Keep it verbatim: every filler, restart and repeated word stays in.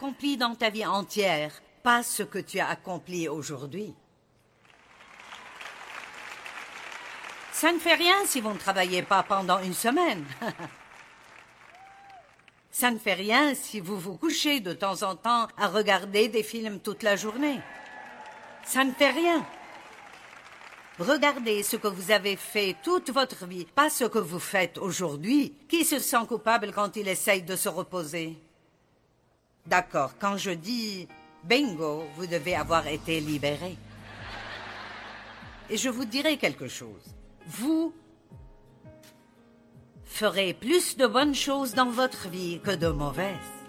accompli dans ta vie entière, pas ce que tu as accompli aujourd'hui. Ça ne fait rien si vous ne travaillez pas pendant une semaine. Ça ne fait rien si vous vous couchez de temps en temps à regarder des films toute la journée. Ça ne fait rien. Regardez ce que vous avez fait toute votre vie, pas ce que vous faites aujourd'hui. Qui se sent coupable quand il essaye de se reposer? D'accord, quand je dis bingo, vous devez avoir été libéré. Et je vous dirai quelque chose. Vous ferez plus de bonnes choses dans votre vie que de mauvaises.